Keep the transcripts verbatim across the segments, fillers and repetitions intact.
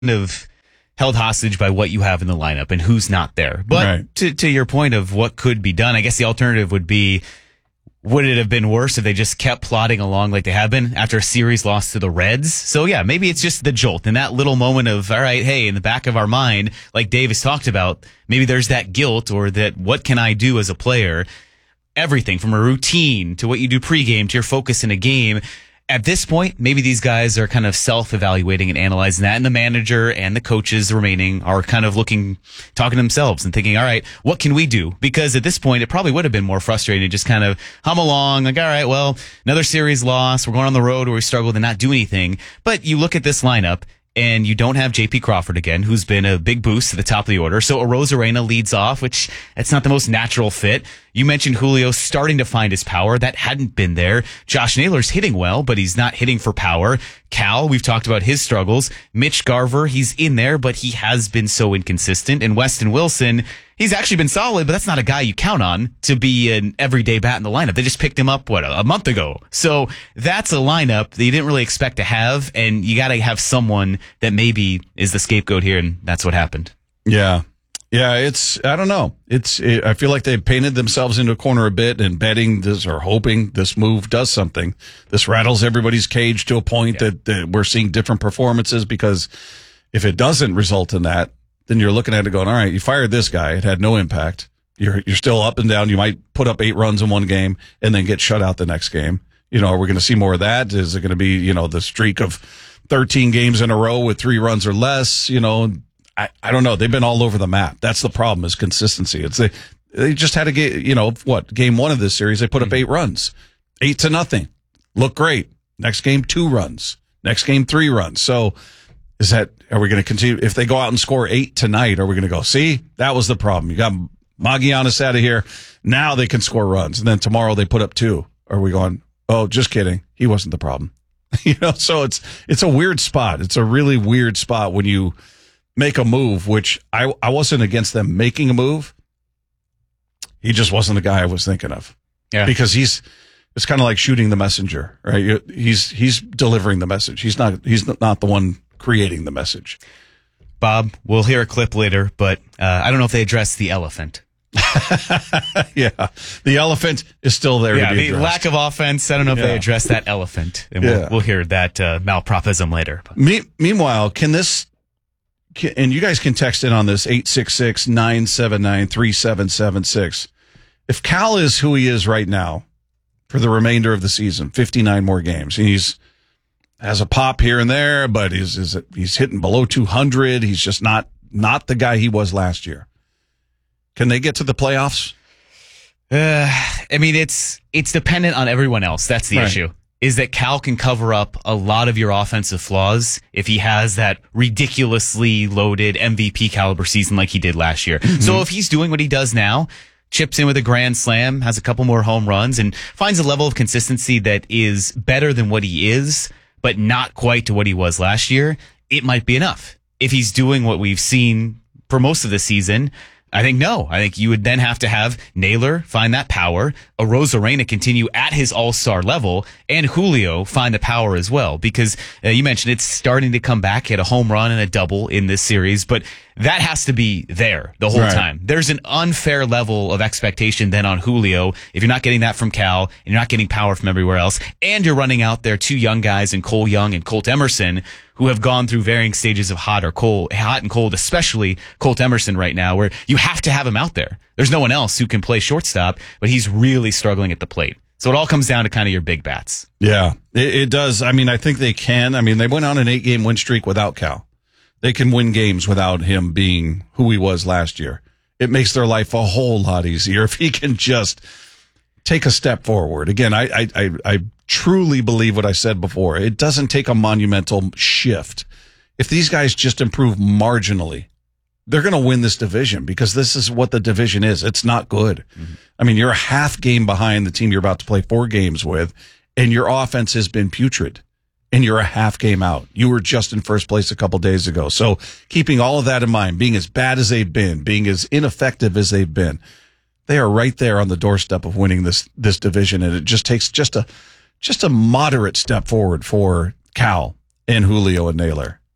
of held hostage by what you have in the lineup and who's not there. But right. to, to your point of what could be done, I guess the alternative would be, would it have been worse if they just kept plodding along like they have been after a series loss to the Reds? So yeah, maybe it's just the jolt and that little moment of, all right, hey, in the back of our mind, like Dave has talked about, maybe there's that guilt or that what can I do as a player? Everything from a routine to what you do pregame to your focus in a game. At this point, maybe these guys are kind of self-evaluating and analyzing that, and the manager and the coaches remaining are kind of looking, talking to themselves and thinking, all right, what can we do? Because at this point, it probably would have been more frustrating to just kind of hum along, like, all right, well, another series loss, we're going on the road where we struggled and not do anything. But you look at this lineup, and you don't have J P Crawford again, who's been a big boost to the top of the order. So Arozarena leads off, which that's not the most natural fit. You mentioned Julio starting to find his power. That hadn't been there. Josh Naylor's hitting well, but he's not hitting for power. Cal, we've talked about his struggles. Mitch Garver, he's in there, but he has been so inconsistent. And Weston Wilson, he's actually been solid, but that's not a guy you count on to be an everyday bat in the lineup. They just picked him up, what, a month ago. So that's a lineup that you didn't really expect to have, and you got to have someone that maybe is the scapegoat here, and that's what happened. Yeah. Yeah, it's, I don't know. It's, it, I feel like they've painted themselves into a corner a bit and betting this or hoping this move does something. This rattles everybody's cage to a point yeah. that, that we're seeing different performances, because if it doesn't result in that, then you're looking at it going, all right, you fired this guy. It had no impact. You're, you're still up and down. You might put up eight runs in one game and then get shut out the next game. You know, are we going to see more of that? Is it going to be, you know, the streak of thirteen games in a row with three runs or less? You know, I, I don't know. They've been all over the map. That's the problem, is consistency. It's they, they just had to get, you know, what, game one of this series, they put up eight runs, eight to nothing. Look great. Next game, two runs. Next game, three runs. So is that, are we going to continue? If they go out and score eight tonight, are we going to go, see, that was the problem. You got Magianis out of here. Now they can score runs. And then tomorrow they put up two. Are we going, oh, just kidding. He wasn't the problem. You know, so it's, it's a weird spot. It's a really weird spot when you make a move, which I, I wasn't against them making a move. He just wasn't the guy I was thinking of. Yeah. Because he's, it's kind of like shooting the messenger, right? He's, he's delivering the message. He's not, he's not the one creating the message. Bob, we'll hear a clip later, but uh, I don't know if they addressed the elephant. Yeah, the elephant is still there. Yeah, to be the addressed. lack of offense. I don't know if yeah. they addressed that elephant, and yeah. we'll, we'll hear that uh, malpropism later. Me- meanwhile, can this? Can, and you guys can text in on this eight six six, nine seven nine, three seven seven six. If Cal is who he is right now for the remainder of the season, fifty-nine more games, he's has a pop here and there, but he's is he's hitting below two hundred. He's just not not the guy he was last year. Can they get to the playoffs? Uh, I mean, it's it's dependent on everyone else. That's the right. issue. Is that Cal can cover up a lot of your offensive flaws if he has that ridiculously loaded M V P caliber season like he did last year. Mm-hmm. So if he's doing what he does now, chips in with a grand slam, has a couple more home runs, and finds a level of consistency that is better than what he is, but not quite to what he was last year, it might be enough. If he's doing what we've seen for most of the season, I think no. I think you would then have to have Naylor find that power, Arozarena continue at his all-star level, and Julio find the power as well. Because uh, you mentioned it's starting to come back. He had a home run and a double in this series, but that has to be there the whole right. time. There's an unfair level of expectation then on Julio if you're not getting that from Cal and you're not getting power from everywhere else, and you're running out there two young guys in Cole Young and Colt Emerson who have gone through varying stages of hot or cold, hot and cold, especially Colt Emerson right now, where you have to have him out there. There's no one else who can play shortstop, but he's really struggling at the plate. So it all comes down to kind of your big bats. Yeah, it, it does. I mean, I think they can. I mean, they went on an eight-game win streak without Cal. They can win games without him being who he was last year. It makes their life a whole lot easier if he can just take a step forward. Again, I, I, I, I truly believe what I said before. It doesn't take a monumental shift. If these guys just improve marginally, they're going to win this division, because this is what the division is. It's not good. Mm-hmm. I mean, you're a half game behind the team you're about to play four games with, and your offense has been putrid, and you're a half game out. You were just in first place a couple days ago. So keeping all of that in mind, being as bad as they've been, being as ineffective as they've been, they are right there on the doorstep of winning this this division, and it just takes just a just a moderate step forward for Cal and Julio and Naylor.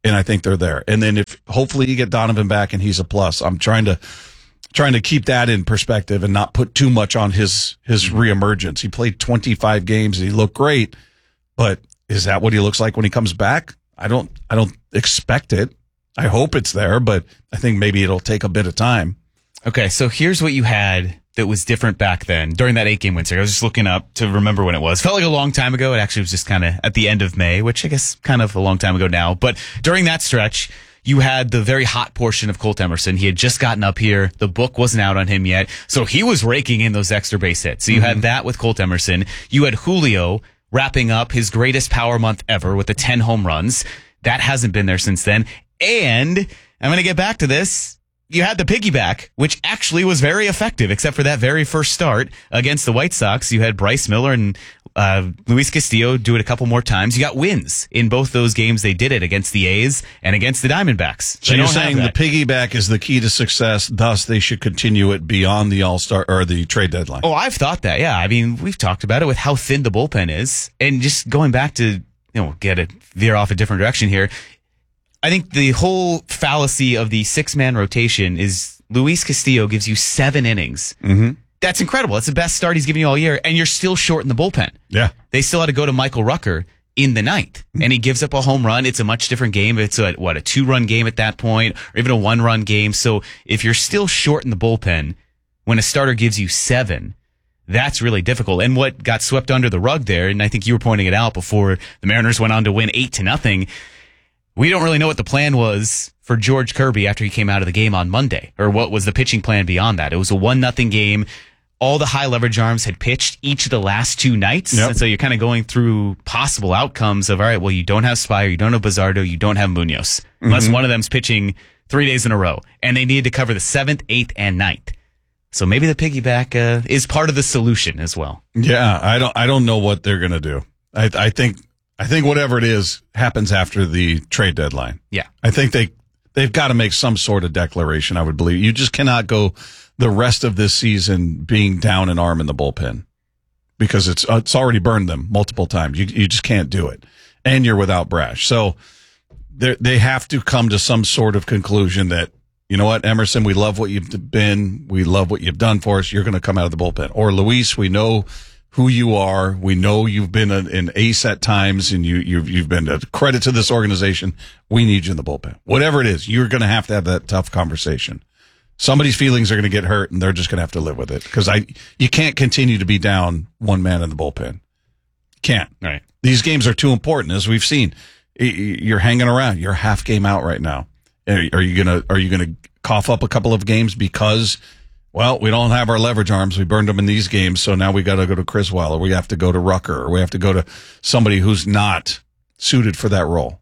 and I think they're there. And then if hopefully you get Donovan back and he's a plus, I'm trying to trying to keep that in perspective and not put too much on his his reemergence. He played twenty-five games and he looked great, but is that what he looks like when he comes back? I don't I don't expect it. I hope it's there, but I think maybe it'll take a bit of time. Okay, so here's what you had that was different back then during that eight-game win streak. I was just looking up to remember when it was. Felt like a long time ago. It actually was just kind of at the end of May, which I guess kind of a long time ago now. But during that stretch, you had the very hot portion of Colt Emerson. He had just gotten up here. The book wasn't out on him yet. So he was raking in those extra base hits. So you mm-hmm. had that with Colt Emerson. You had Julio wrapping up his greatest power month ever with the ten home runs. That hasn't been there since then. And I'm going to get back to this. You had the piggyback, which actually was very effective, except for that very first start against the White Sox. You had Bryce Miller and uh, Luis Castillo do it a couple more times. You got wins in both those games. They did it against the A's and against the Diamondbacks. So they you're saying the piggyback is the key to success, thus they should continue it beyond the All-Star or the trade deadline. Oh, I've thought that. Yeah. I mean, we've talked about it with how thin the bullpen is. And just going back to, you know, get it, veer off a different direction here. I think the whole fallacy of the six-man rotation is Luis Castillo gives you seven innings. Mm-hmm. That's incredible. That's the best start he's given you all year, and you're still short in the bullpen. Yeah. They still had to go to Michael Rucker in the ninth, and he gives up a home run. It's a much different game. It's a, what, a two-run game at that point, or even a one-run game. So if you're still short in the bullpen, when a starter gives you seven, that's really difficult. And what got swept under the rug there, and I think you were pointing it out before the Mariners went on to win eight to nothing, we don't really know what the plan was for George Kirby after he came out of the game on Monday, or what was the pitching plan beyond that. It was a one nothing game. All the high leverage arms had pitched each of the last two nights. Yep. And so you're kind of going through possible outcomes of, all right, well, you don't have Spire, you don't have Bizardo, you don't have Munoz, unless mm-hmm. one of them's pitching three days in a row. And they needed to cover the seventh, eighth, and ninth. So maybe the piggyback uh, is part of the solution as well. Yeah, I don't I don't know what they're going to do. I, I think I think whatever it is happens after the trade deadline. Yeah. I think they, they've got to make some sort of declaration, I would believe. You just cannot go the rest of this season being down an arm in the bullpen because it's it's already burned them multiple times. You you just can't do it. And you're without Brash. So they they have to come to some sort of conclusion that, you know what, Emerson, we love what you've been. We love what you've done for us. You're going to come out of the bullpen. Or Luis, we know who you are. We know you've been an, an ace at times, and you, you've, you've been a credit to this organization. We need you in the bullpen. Whatever it is, you're going to have to have that tough conversation. Somebody's feelings are going to get hurt, and they're just going to have to live with it. Because I, you can't continue to be down one man in the bullpen. You can't. Right. These games are too important, as we've seen. You're hanging around. You're half game out right now. Are you gonna Are you gonna cough up a couple of games because, well, we don't have our leverage arms. We burned them in these games, so now we got to go to Criswell, or we have to go to Rucker, or we have to go to somebody who's not suited for that role.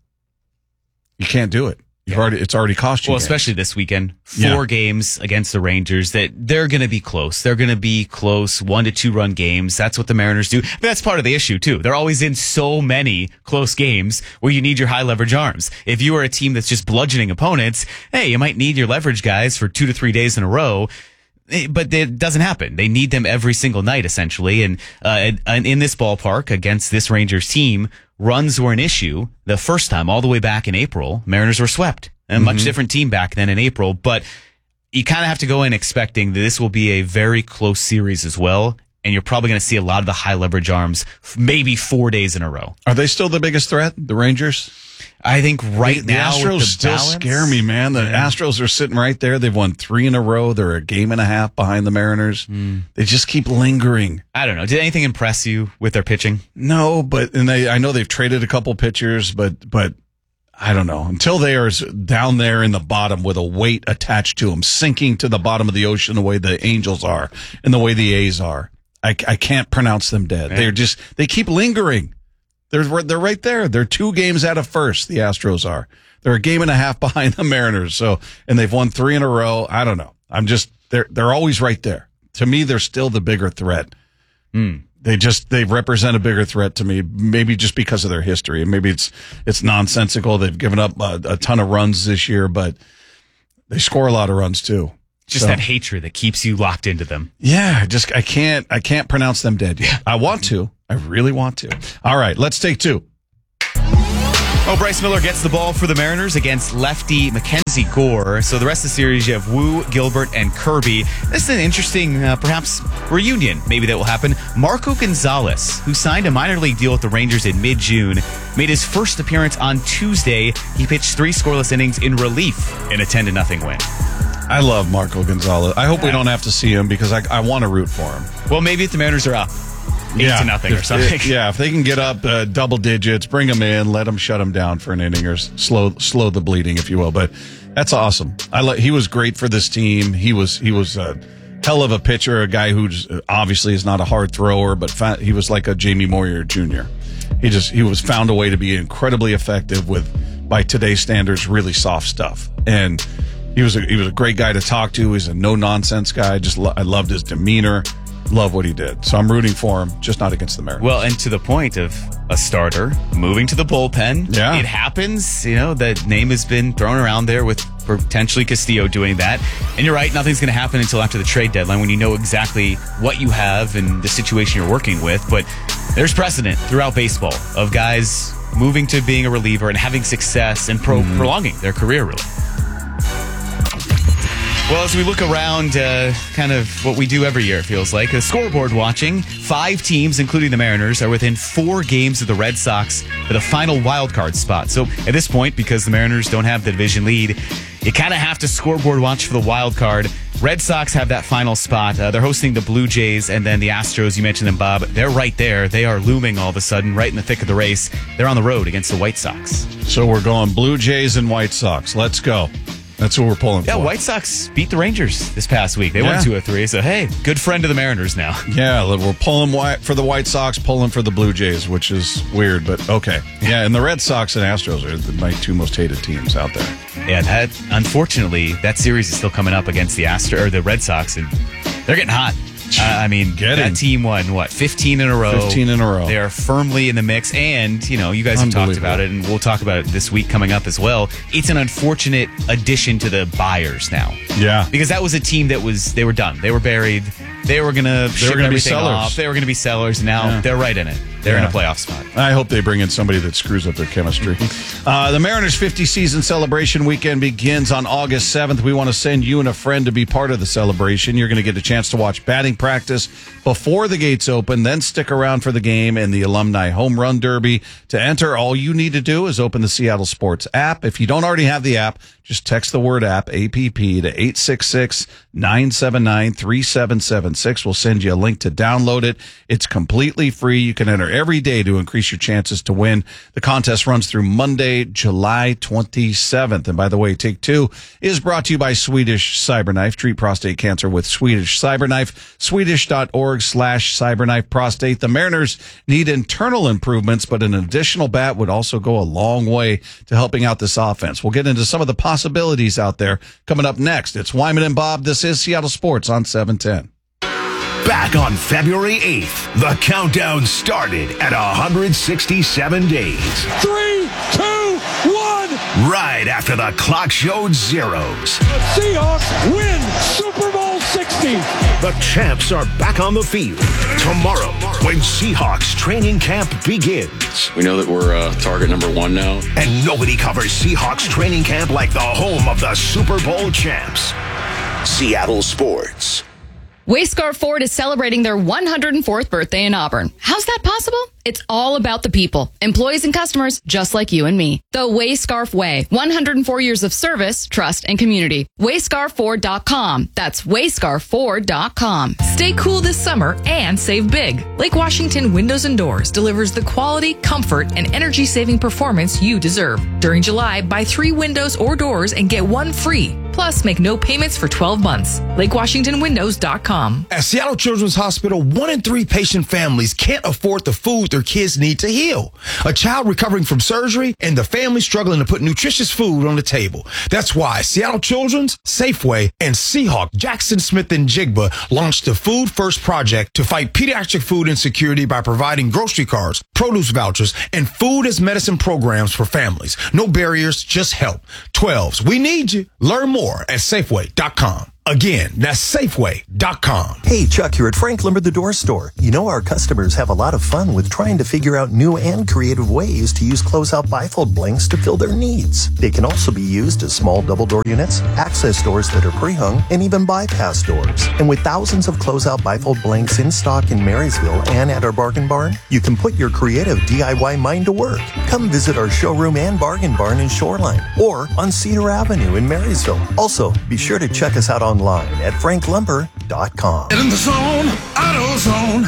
You can't do it. You've yeah. already It's already cost you. Well, games. especially this weekend, four Yeah. games against the Rangers that they're going to be close. They're going to be close, one to two run games. That's what the Mariners do. That's part of the issue too. They're always in so many close games where you need your high leverage arms. If you are a team that's just bludgeoning opponents, hey, you might need your leverage guys for two to three days in a row. But it doesn't happen. They need them every single night, essentially. And, uh, and in this ballpark against this Rangers team, runs were an issue the first time, all the way back in April. Mariners were swept. A much mm-hmm. different team back then in April. But you kind of have to go in expecting that this will be a very close series as well. And you're probably going to see a lot of the high leverage arms, maybe four days in a row. Are they still the biggest threat, the Rangers? I think right the, now, the Astros with the still balance, scare me, man. The yeah. Astros are sitting right there. They've won three in a row. They're a game and a half behind the Mariners. Mm. They just keep lingering. I don't know. Did anything impress you with their pitching? No, but and they, I know they've traded a couple pitchers, but but I don't know. Until they are down there in the bottom with a weight attached to them, sinking to the bottom of the ocean the way the Angels are and the way the A's are, I, I can't pronounce them dead. Yeah. They're just they keep lingering. They're they're right there. They're two games out of first. The Astros are. They're a game and a half behind the Mariners. So, and they've won three in a row. I don't know. I'm just they're they're always right there. To me, they're still the bigger threat. Mm. They just they represent a bigger threat to me. Maybe just because of their history, and maybe it's it's nonsensical. They've given up a, a ton of runs this year, but they score a lot of runs too. Just so, that hatred that keeps you locked into them. Yeah, just I can't I can't pronounce them dead yet. I want to. I really want to. All right, let's take two. Oh, Bryce Miller gets the ball for the Mariners against lefty Mackenzie Gore. So the rest of the series, you have Wu, Gilbert, and Kirby. This is an interesting, uh, perhaps, reunion maybe that will happen. Marco Gonzalez, who signed a minor league deal with the Rangers in mid-June, made his first appearance on Tuesday. He pitched three scoreless innings in relief in a ten to nothing win. I love Marco Gonzalez. I hope we don't have to see him because I, I want to root for him. Well, maybe if the Mariners are up. Eight yeah, to nothing if, or something. Yeah, if they can get up uh, double digits, bring them in, let them shut them down for an inning or slow slow the bleeding, if you will. But that's awesome. I le- he was great for this team. He was he was a hell of a pitcher, a guy who obviously is not a hard thrower, but fa- he was like a Jamie Moyer Junior He just he was found a way to be incredibly effective with, by today's standards, really soft stuff. And he was a, he was a great guy to talk to. He's a no nonsense guy. Just lo- I loved his demeanor. Love what he did. So I'm rooting for him, just not against the Mariners. Well, and to the point of a starter moving to the bullpen. Yeah. It happens. You know, the name has been thrown around there with potentially Castillo doing that. And you're right, nothing's going to happen until after the trade deadline when you know exactly what you have and the situation you're working with. But there's precedent throughout baseball of guys moving to being a reliever and having success and pro- mm-hmm. prolonging their career, really. Well, as we look around, uh, kind of what we do every year, it feels like, a scoreboard watching, five teams, including the Mariners, are within four games of the Red Sox for the final wildcard spot. So at this point, because the Mariners don't have the division lead, you kind of have to scoreboard watch for the wild card. Red Sox have that final spot. Uh, they're hosting the Blue Jays, and then the Astros, you mentioned them, Bob. They're right there. They are looming all of a sudden, right in the thick of the race. They're on the road against the White Sox. So we're going Blue Jays and White Sox. Let's go. That's what we're pulling yeah, for. Yeah, White Sox beat the Rangers this past week. They yeah. won two of three. So, hey, good friend of the Mariners now. Yeah, we're pulling for the White Sox, pulling for the Blue Jays, which is weird, but okay. Yeah, and the Red Sox and Astros are my two most hated teams out there. Yeah, that unfortunately, that series is still coming up against the Astros or the Red Sox, and they're getting hot. Uh, I mean, Getting. that team won, what, fifteen in a row? fifteen in a row. They are firmly in the mix. And, you know, you guys have talked about it, and we'll talk about it this week coming up as well. It's an unfortunate addition to the buyers now. Yeah. Because that was a team that was, they were done. They were buried. They were going to ship gonna everything be sellers. off. They were going to be sellers. And now yeah. they're right in it. They're yeah. in a playoff spot. I hope they bring in somebody that screws up their chemistry. uh, the Mariners' fifty season celebration weekend begins on August seventh. We want to send you and a friend to be part of the celebration. You're going to get a chance to watch batting practice before the gates open, then stick around for the game and the Alumni Home Run Derby. To enter, all you need to do is open the Seattle Sports app. If you don't already have the app, just text the word app, A P P, to eight six six, nine seven nine, three seven seven six. We'll send you a link to download it. It's completely free. You can enter every day to increase your chances to win. The contest runs through Monday, July twenty-seventh. And by the way, Take Two is brought to you by Swedish Cyberknife. Treat prostate cancer with Swedish Cyberknife. Swedish.org slash Cyberknife Prostate. The Mariners need internal improvements, but an additional bat would also go a long way to helping out this offense. We'll get into some of the possibilities out there coming up next. It's Wyman and Bob. This is Seattle Sports on seven ten. Back on February eighth, the countdown started at one hundred sixty-seven days. Three, two, one. Right after the clock showed zeros. The Seahawks win Super Bowl sixty. The champs are back on the field tomorrow when Seahawks training camp begins. We know that we're uh, target number one now. And nobody covers Seahawks training camp like the home of the Super Bowl champs. Seattle Sports. Wayscar Ford is celebrating their one hundred fourth birthday in Auburn. How's that possible? It's all about the people, employees and customers just like you and me. The Wayscarf Way, one hundred four years of service, trust, and community. Wayscar Ford dot com. That's Wayscar Ford dot com. Stay cool this summer and save big. Lake Washington Windows and Doors delivers the quality, comfort, and energy-saving performance you deserve. During July, buy three windows or doors and get one free. Plus, make no payments for twelve months. Lake Washington Windows dot com. At Seattle Children's Hospital, one in three patient families can't afford the food their kids need to heal. A child recovering from surgery and the family struggling to put nutritious food on the table. That's why Seattle Children's, Safeway, and Seahawk Jackson Smith and Jigba launched the Food First Project to fight pediatric food insecurity by providing grocery cards, produce vouchers, and food as medicine programs for families. No barriers, just help. twelves, we need you. Learn more at Safeway dot com. Again, that's Safeway dot com. Hey, Chuck here at Frank Lumber, the door store. You know our customers have a lot of fun with trying to figure out new and creative ways to use closeout bifold blanks to fill their needs. They can also be used as small double door units, access doors that are pre-hung, and even bypass doors. And with thousands of closeout bifold blanks in stock in Marysville and at our Bargain Barn, you can put your creative D I Y mind to work. Come visit our showroom and Bargain Barn in Shoreline or on Cedar Avenue in Marysville. Also, be sure to check us out online at frank lumber dot com. Get in the zone, AutoZone.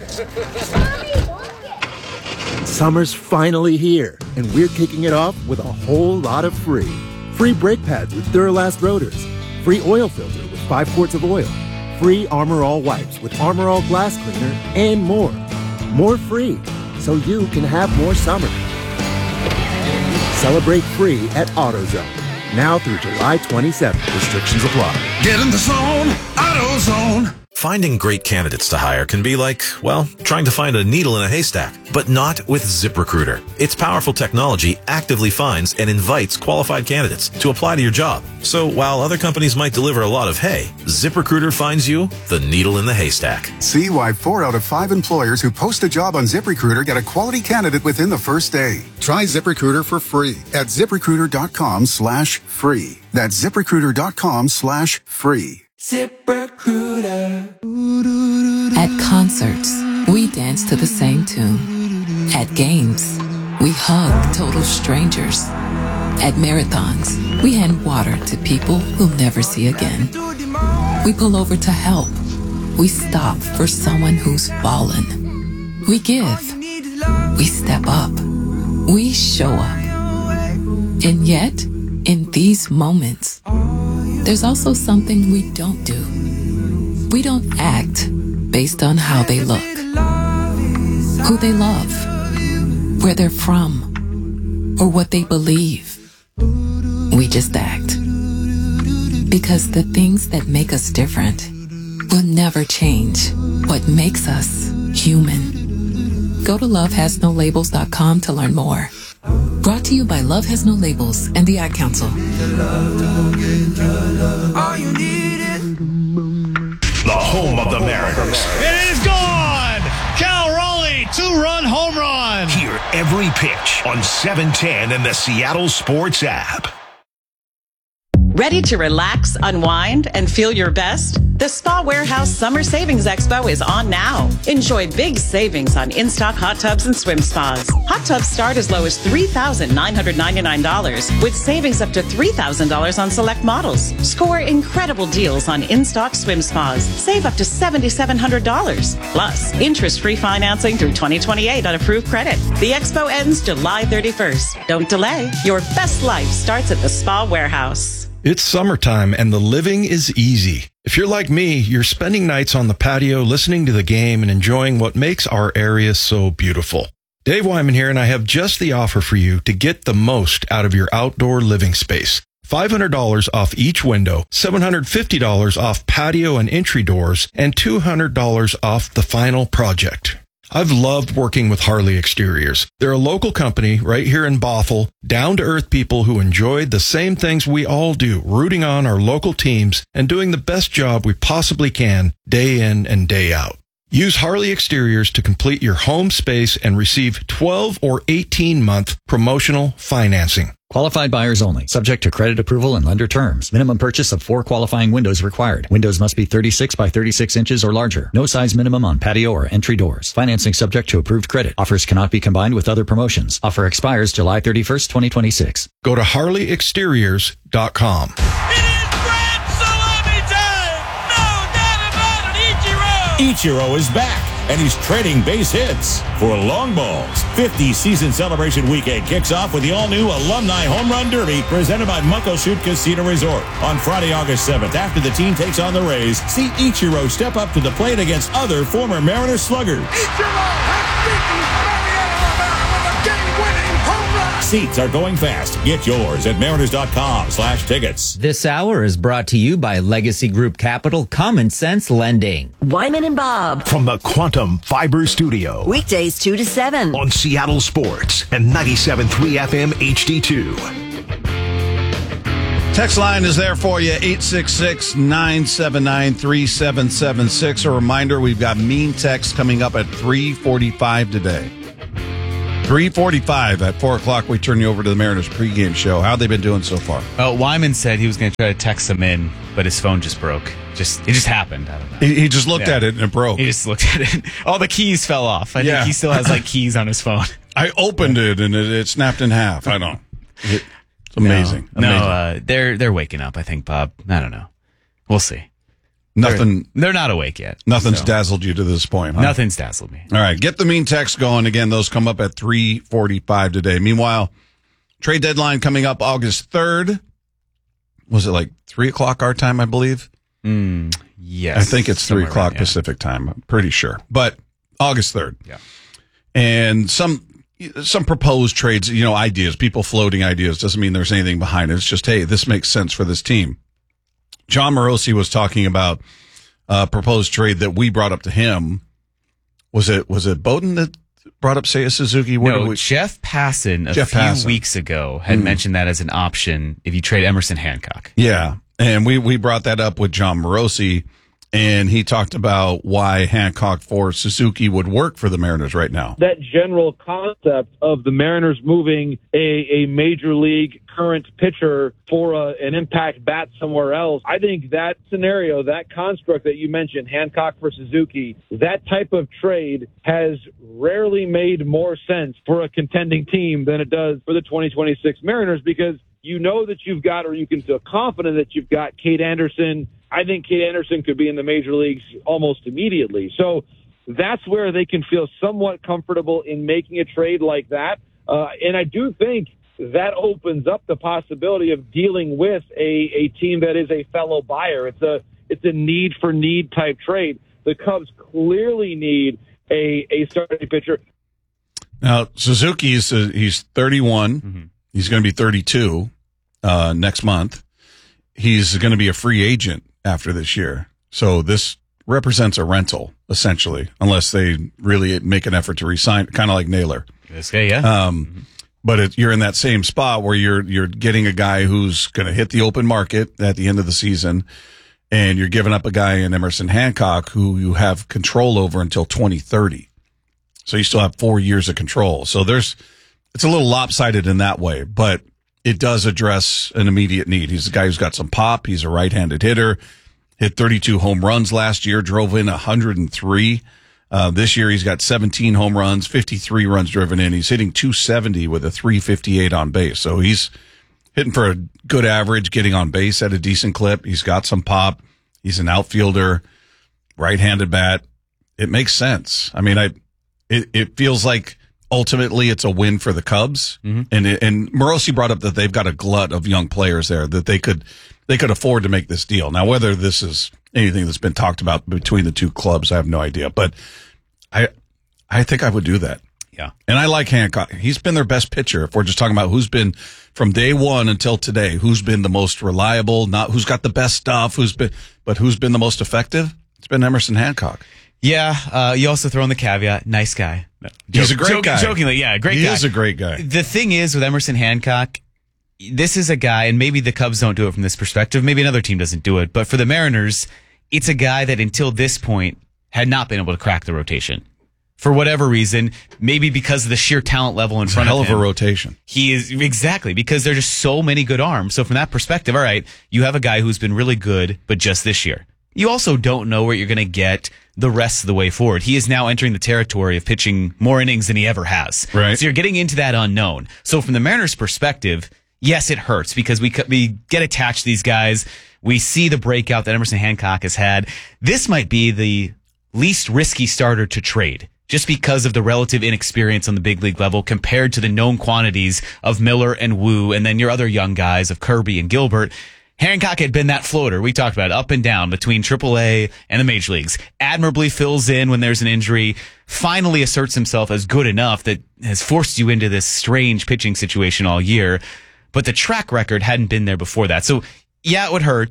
Summer's finally here, and we're kicking it off with a whole lot of free. Free brake pads with Duralast rotors. Free oil filter with five quarts of oil. Free Armor All wipes with Armor All glass cleaner, and more. More free, so you can have more summer. Celebrate free at AutoZone. Now through July twenty-seventh. Restrictions apply. Get in the zone, AutoZone. Finding great candidates to hire can be like, well, trying to find a needle in a haystack, but not with ZipRecruiter. Its powerful technology actively finds and invites qualified candidates to apply to your job. So while other companies might deliver a lot of hay, ZipRecruiter finds you the needle in the haystack. See why four out of five employers who post a job on ZipRecruiter get a quality candidate within the first day. Try ZipRecruiter for free at ZipRecruiter.com slash free. That's ZipRecruiter.com slash free. ZipRecruiter. At concerts, we dance to the same tune. At games, we hug total strangers. At marathons, we hand water to people we'll never see again. We pull over to help. We stop for someone who's fallen. We give. We step up. We show up. And yet, in these moments, there's also something we don't do. We don't act based on how they look, who they love, where they're from, or what they believe. We just act. Because the things that make us different will never change what makes us human. Go to love has no labels dot com to learn more. Brought to you by Love Has No Labels and the Ad Council. The home of the Mariners. It is gone! Cal Raleigh, two-run home run! Hear every pitch on seven ten and the Seattle Sports app. Ready to relax, unwind, and feel your best? The Spa Warehouse Summer Savings Expo is on now. Enjoy big savings on in-stock hot tubs and swim spas. Hot tubs start as low as three thousand nine hundred ninety-nine dollars, with savings up to three thousand dollars on select models. Score incredible deals on in-stock swim spas. Save up to seven thousand seven hundred dollars. Plus, interest-free financing through twenty twenty-eight on approved credit. The expo ends July thirty-first. Don't delay. Your best life starts at the Spa Warehouse. It's summertime and the living is easy. If you're like me, you're spending nights on the patio listening to the game and enjoying what makes our area so beautiful. Dave Wyman here, and I have just the offer for you to get the most out of your outdoor living space. five hundred dollars off each window, seven hundred fifty dollars off patio and entry doors, and two hundred dollars off the final project. I've loved working with Harley Exteriors. They're a local company right here in Bothell, down-to-earth people who enjoy the same things we all do, rooting on our local teams and doing the best job we possibly can day in and day out. Use Harley Exteriors to complete your home space and receive twelve or eighteen month promotional financing. Qualified buyers only. Subject to credit approval and lender terms. Minimum purchase of four qualifying windows required. Windows must be thirty-six by thirty-six inches or larger. No size minimum on patio or entry doors. Financing subject to approved credit. Offers cannot be combined with other promotions. Offer expires July thirty-first, twenty twenty-six. Go to harley exteriors dot com. Ichiro is back, and he's trading base hits for long balls. fifty season celebration weekend kicks off with the all-new Alumni Home Run Derby presented by Muckleshoot Casino Resort. On Friday, August seventh, after the team takes on the Rays, see Ichiro step up to the plate against other former Mariners sluggers. Ichiro has beaten Mariano Rivera with a game-winning home run. Seats are going fast. Get yours at mariners dot com slash tickets. This hour is brought to you by Legacy Group Capital Common Sense Lending. Wyman and Bob. From the Quantum Fiber Studio. Weekdays two to seven. On Seattle Sports and ninety-seven point three F M H D two. Text line is there for you, eight six six, nine seven nine, three seven seven six. A reminder, we've got Mean Text coming up at three forty-five today. three forty-five at four o'clock, we turn you over to the Mariners pregame show. How they been doing so far? Well, Wyman said he was going to try to text them in, but his phone just broke. Just It just happened. I don't know. He, he just looked Yeah. at it and it broke. He just looked at it. All the keys fell off. I Yeah. think he still has like keys on his phone. I opened it and it, it snapped in half. I know. It, it's amazing. No, amazing. no uh, they're they're waking up, I think, Bob. I don't know. We'll see. Nothing. They're, they're not awake yet. Nothing's so. dazzled you to this point, huh? Nothing's dazzled me. All right, get the Mean Text going. Again, those come up at three forty-five today. Meanwhile, trade deadline coming up August third. Was it like three o'clock our time, I believe? Mm, yes. I think it's three somewhere o'clock around, yeah. Pacific time. I'm pretty sure. But August third. Yeah. And some some proposed trades, you know, ideas, people floating ideas. Doesn't mean there's anything behind it. It's just, hey, this makes sense for this team. John Morosi was talking about a proposed trade that we brought up to him. Was it was it Bowden that brought up Seiya Suzuki? Where No, did we- Jeff Passan a Jeff few Passan. weeks ago had Mm. mentioned that as an option if you trade Emerson Hancock. Yeah. And we, we brought that up with John Morosi, and he talked about why Hancock for Suzuki would work for the Mariners right now. That general concept of the Mariners moving a, a major league current pitcher for a, an impact bat somewhere else, I think that scenario, that construct that you mentioned, Hancock for Suzuki, that type of trade has rarely made more sense for a contending team than it does for the twenty twenty-six Mariners, because you know that you've got, or you can feel confident that you've got Kate Anderson. I think Kate Anderson could be in the major leagues almost immediately. So that's where they can feel somewhat comfortable in making a trade like that. Uh, and I do think that opens up the possibility of dealing with a, a team that is a fellow buyer. It's a it's a need for need type trade. The Cubs clearly need a, a starting pitcher. Now, Suzuki is uh, he's thirty-one. Mm-hmm. He's going to be thirty-two uh, next month. He's going to be a free agent after this year. So this represents a rental, essentially, unless they really make an effort to re-sign, kind of like Naylor. This guy, yeah. Um, mm-hmm. But it, you're in that same spot where you're you're getting a guy who's going to hit the open market at the end of the season, and you're giving up a guy in Emerson Hancock who you have control over until twenty thirty. So you still have four years of control. So there's it's a little lopsided in that way, but it does address an immediate need. He's a guy who's got some pop. He's a right-handed hitter. Hit thirty-two home runs last year, drove in one hundred three. Uh, this year he's got seventeen home runs, fifty-three runs driven in. He's hitting two seventy with a three fifty-eight on base. So he's hitting for a good average, getting on base at a decent clip. He's got some pop. He's an outfielder, right-handed bat. It makes sense. I mean, I it, it feels like ultimately it's a win for the Cubs. Mm-hmm. And it, and Morosi brought up that they've got a glut of young players there that they could they could afford to make this deal. Now, whether this is anything that's been talked about between the two clubs, I have no idea. But I I think I would do that. Yeah. And I like Hancock. He's been their best pitcher. If we're just talking about who's been from day one until today, who's been the most reliable, not who's got the best stuff, who's been, but who's been the most effective? It's been Emerson Hancock. Yeah. Uh, you also throw in the caveat, nice guy. No, He's joke, a great joke, guy. Jokingly, yeah, great he guy. He is a great guy. The thing is with Emerson Hancock, this is a guy, and maybe the Cubs don't do it from this perspective. Maybe another team doesn't do it. But for the Mariners, it's a guy that until this point had not been able to crack the rotation. For whatever reason, maybe because of the sheer talent level in It's front a hell of of him. a rotation. He is, exactly, because there's just so many good arms. So from that perspective, all right, you have a guy who's been really good, but just this year. You also don't know where you're going to get the rest of the way forward. He is now entering the territory of pitching more innings than he ever has. Right. So you're getting into that unknown. So from the Mariners' perspective, yes, it hurts because we we get attached to these guys. We see the breakout that Emerson Hancock has had. This might be the least risky starter to trade just because of the relative inexperience on the big league level compared to the known quantities of Miller and Wu and then your other young guys of Kirby and Gilbert. Hancock had been that floater. We talked about it, up and down between triple A and the major leagues. Admirably fills in when there's an injury, finally asserts himself as good enough that has forced you into this strange pitching situation all year. But the track record hadn't been there before that. So, yeah, it would hurt.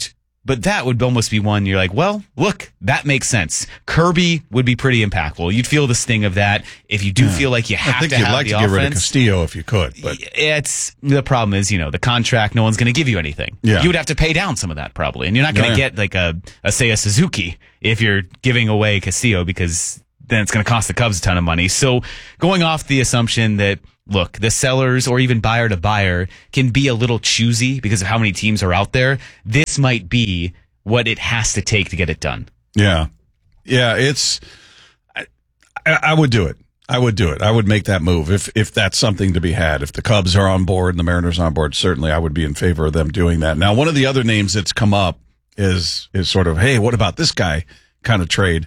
But that would almost be one you're like, well, look, that makes sense. Kirby would be pretty impactful. You'd feel the sting of that if you do Yeah. feel like you have I think to you'd have like the to offense. get rid of Castillo if you could, but It's the problem is, you know, the contract, no one's going to give you anything. Yeah. You would have to pay down some of that probably. And you're not going to Yeah. get like a, a, say, a Suzuki if you're giving away Castillo because then it's going to cost the Cubs a ton of money. So going off the assumption that, look, the sellers or even buyer to buyer can be a little choosy because of how many teams are out there, this might be what it has to take to get it done. yeah, yeah, it's, I, I would do it. I would do it. I would make that move if, if that's something to be had. If the Cubs are on board and the Mariners are on board, certainly I would be in favor of them doing that. Now, one of the other names that's come up is, is sort of, hey, what about this guy kind of trade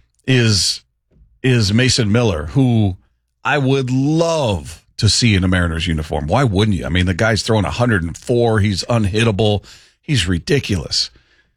is, is Mason Miller, who I would love to see in a Mariners uniform. Why wouldn't you? I mean, the guy's throwing one hundred four. He's unhittable. He's ridiculous.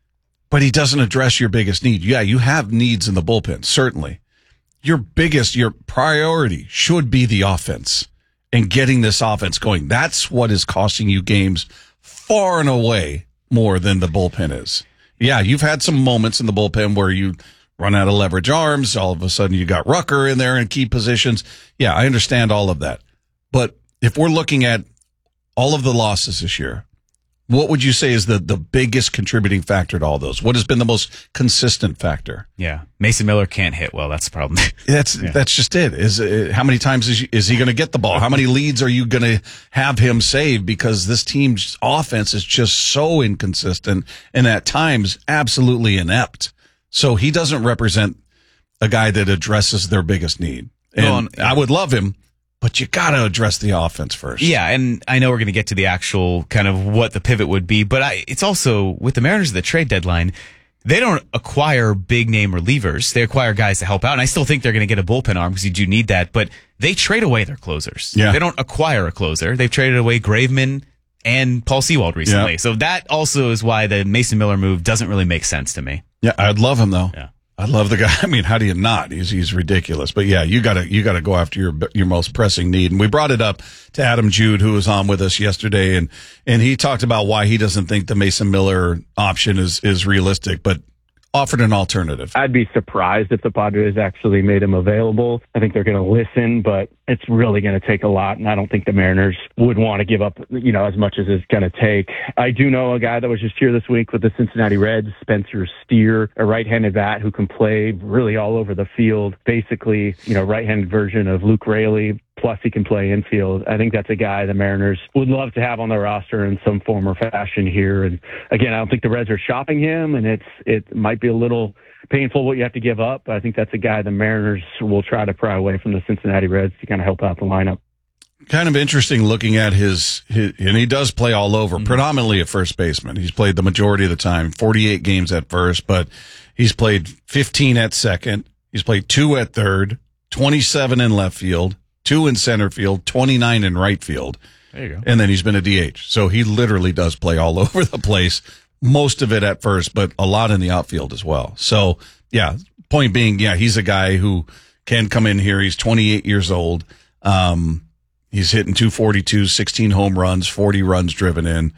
But he doesn't address your biggest need. Yeah, you have needs in the bullpen, certainly. Your biggest, your priority should be the offense and getting this offense going. That's what is costing you games far and away more than the bullpen is. Yeah, you've had some moments in the bullpen where you run out of leverage arms. All of a sudden you got Rucker in there in key positions. Yeah, I understand all of that. But if we're looking at all of the losses this year, what would you say is the, the biggest contributing factor to all those? What has been the most consistent factor? Yeah. Mason Miller can't hit well. That's the problem. That's Yeah. that's just it. Is uh, how many times is, is he going to get the ball? How many leads are you going to have him save? Because this team's offense is just so inconsistent and at times absolutely inept. So he doesn't represent a guy that addresses their biggest need. And Well, and- I would love him, but you got to address the offense first. Yeah, and I know we're going to get to the actual kind of what the pivot would be, but I, it's also with the Mariners at the trade deadline, they don't acquire big name relievers. They acquire guys to help out, and I still think they're going to get a bullpen arm because you do need that, but they trade away their closers. Yeah. They don't acquire a closer. They've traded away Graveman and Paul Sewald recently. Yeah. So that also is why the Mason Miller move doesn't really make sense to me. Yeah, I'd love him though. Yeah. I love the guy. I mean, how do you not? He's he's ridiculous. But yeah, you gotta you gotta go after your your most pressing need. And we brought it up to Adam Jude, who was on with us yesterday, and and he talked about why he doesn't think the Mason Miller option is is realistic, but offered an alternative. I'd be surprised if the Padres actually made him available. I think they're going to listen, but it's really going to take a lot, and I don't think the Mariners would want to give up, you know, as much as it's going to take. I do know a guy that was just here this week with the Cincinnati Reds, Spencer Steer, a right-handed bat who can play really all over the field. Basically, you know, right-handed version of Luke Raley. Plus, he can play infield. I think that's a guy the Mariners would love to have on their roster in some form or fashion here. And again, I don't think the Reds are shopping him, and it's it might be a little painful what you have to give up. But I think that's a guy the Mariners will try to pry away from the Cincinnati Reds to kind of help out the lineup. Kind of interesting looking at his, his and he does play all over, mm-hmm. predominantly at first baseman. He's played the majority of the time, forty-eight games at first, but he's played fifteen at second. He's played two at third, twenty-seven in left field, two in center field, twenty-nine in right field. There you go. And then he's been a D H. So he literally does play all over the place, most of it at first, but a lot in the outfield as well. So, yeah, point being, yeah, he's a guy who can come in here. He's twenty-eight years old. Um, he's hitting two forty-two, sixteen home runs, forty runs driven in.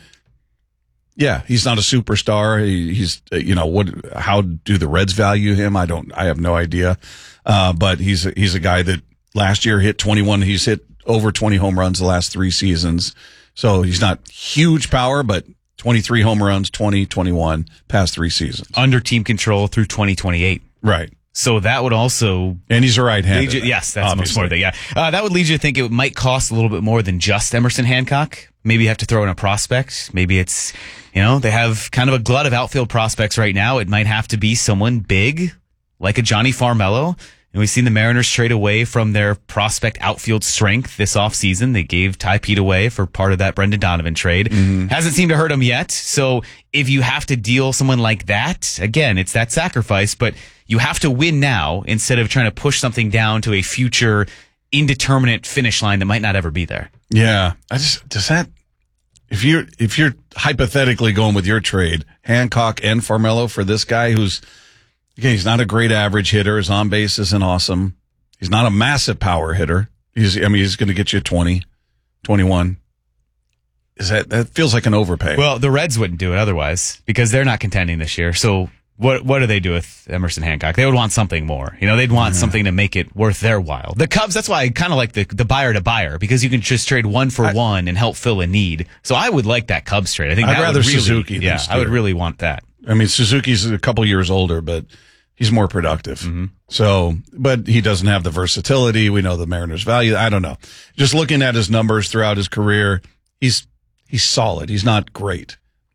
Yeah, he's not a superstar. He, he's, you know, what, how do the Reds value him? I don't, I have no idea. Uh, but he's, a, he's a guy that last year hit twenty-one. He's hit over twenty home runs the last three seasons. So he's not huge power, but twenty-three home runs, twenty, twenty-one past three seasons. Under team control through twenty twenty-eight. Right. So that would also... And he's a right-handed. You, yes, that's much more than, yeah. Uh, that would lead you to think it might cost a little bit more than just Emerson Hancock. Maybe you have to throw in a prospect. Maybe it's, you know, they have kind of a glut of outfield prospects right now. It might have to be someone big, like a Johnny Farmello. And we've seen the Mariners trade away from their prospect outfield strength this offseason. They gave Ty Pete away for part of that Brendan Donovan trade. Mm-hmm. Hasn't seemed to hurt him yet. So if you have to deal someone like that, again, it's that sacrifice, but you have to win now instead of trying to push something down to a future indeterminate finish line that might not ever be there. Yeah. I just, does that, if you're, if you're hypothetically going with your trade, Hancock and Farmello for this guy who's, again, he's not a great average hitter. His on base isn't awesome. He's not a massive power hitter. He's, I mean, he's going to get you twenty, twenty-one. Is that that feels like an overpay? Well, the Reds wouldn't do it otherwise because they're not contending this year. So what what do they do with Emerson Hancock? They would want something more. You know, they'd want yeah. something to make it worth their while. The Cubs, that's why I kind of like the the buyer to buyer because you can just trade one for I, one and help fill a need. So I would like that Cubs trade. I think I'd that rather would really, Suzuki. Than yeah, Steer. I would really want that. I mean, Suzuki's a couple years older, but he's more productive. Mm-hmm. So, but he doesn't have the versatility. We know the Mariners' value. I don't know. Just looking at his numbers throughout his career, he's he's solid. He's not great.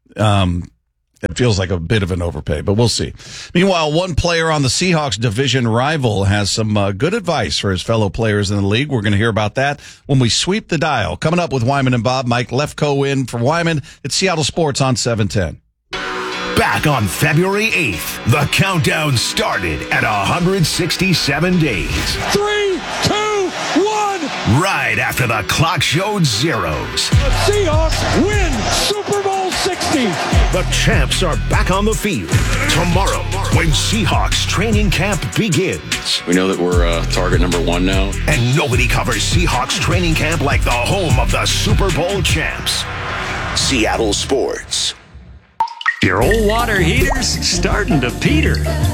Um, it feels like a bit of an overpay, but we'll see. Meanwhile, one player on the Seahawks division rival has some uh, good advice for his fellow players in the league. We're going to hear about that when we sweep the dial. Coming up with Wyman and Bob, Mike Lefkoe in for Wyman. It's Seattle Sports on seven ten. Back on February eighth, the countdown started at one hundred sixty-seven days. Three, two, one. Right after the clock showed zeros. The Seahawks win Super Bowl sixty. The champs are back on the field tomorrow when Seahawks training camp begins. We know that we're uh, target number one now. And nobody covers Seahawks training camp like the home of the Super Bowl champs. Seattle Sports. Your old water heater's starting to peter.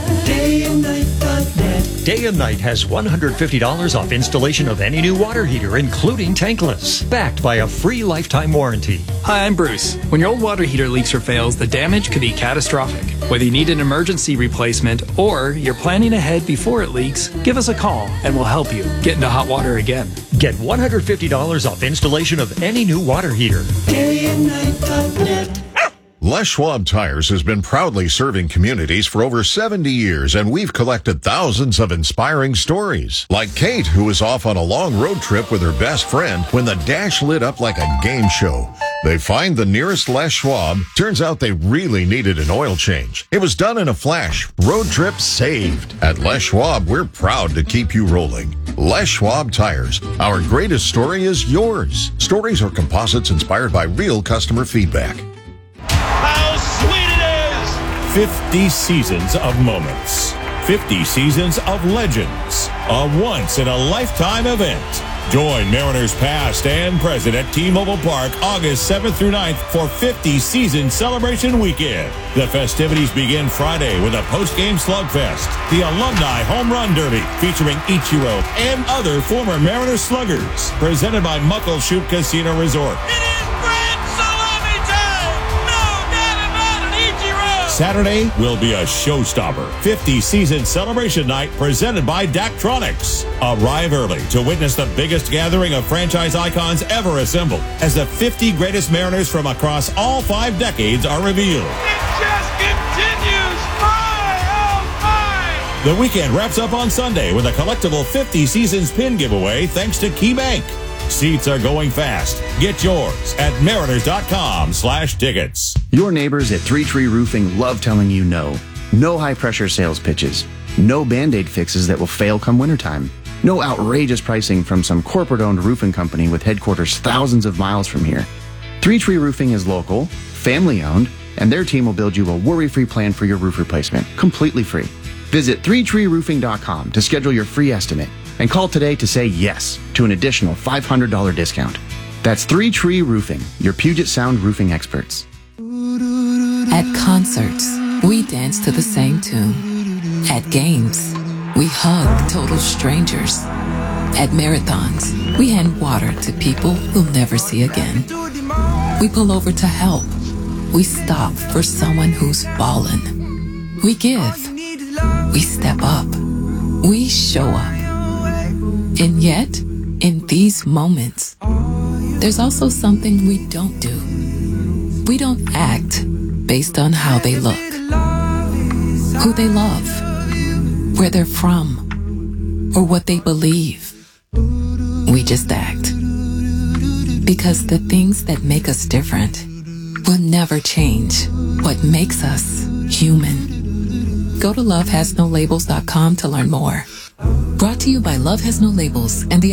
Day and Night dot net. Day and Night has one hundred fifty dollars off installation of any new water heater, including tankless, backed by a free lifetime warranty. Hi, I'm Bruce. When your old water heater leaks or fails, the damage could be catastrophic. Whether you need an emergency replacement or you're planning ahead before it leaks, give us a call and we'll help you get into hot water again. Get one hundred fifty dollars off installation of any new water heater. Day and Night dot net. Les Schwab Tires has been proudly serving communities for over seventy years, and we've collected thousands of inspiring stories. Like Kate, who was off on a long road trip with her best friend when the dash lit up like a game show. They find the nearest Les Schwab. Turns out they really needed an oil change. It was done in a flash. Road trip saved. At Les Schwab, we're proud to keep you rolling. Les Schwab Tires. Our greatest story is yours. Stories are composites inspired by real customer feedback. How sweet it is! fifty seasons of moments. fifty seasons of legends. A once-in-a-lifetime event. Join Mariners past and present at T-Mobile Park August seventh through ninth for fifty Season Celebration Weekend. The festivities begin Friday with a post-game slugfest, the Alumni Home Run Derby featuring Ichiro and other former Mariners sluggers, presented by Muckleshoot Casino Resort. Saturday will be a showstopper. fifty Season Celebration Night presented by Daktronics. Arrive early to witness the biggest gathering of franchise icons ever assembled as the fifty greatest Mariners from across all five decades are revealed. It just continues. My, oh my. The weekend wraps up on Sunday with a collectible fifty Seasons pin giveaway thanks to KeyBank. Seats are going fast. Get yours at mariners.com slash tickets. Your neighbors at Three Tree Roofing love telling you no. No high-pressure sales pitches. No Band-Aid fixes that will fail come wintertime. No outrageous pricing from some corporate-owned roofing company with headquarters thousands of miles from here. Three Tree Roofing is local, family-owned, and their team will build you a worry-free plan for your roof replacement, completely free. Visit three tree roofing dot com to schedule your free estimate and call today to say yes to an additional five hundred dollars discount. That's Three Tree Roofing, your Puget Sound roofing experts. At concerts, we dance to the same tune. At games, we hug total strangers. At marathons, we hand water to people we'll never see again. We pull over to help. We stop for someone who's fallen. We give. We step up. We show up. And yet, in these moments, there's also something we don't do. We don't act based on how they look, who they love, where they're from, or what they believe. We just act. Because the things that make us different will never change what makes us human. Go to love has no labels dot com to learn more. Brought to you by Love Has No Labels and the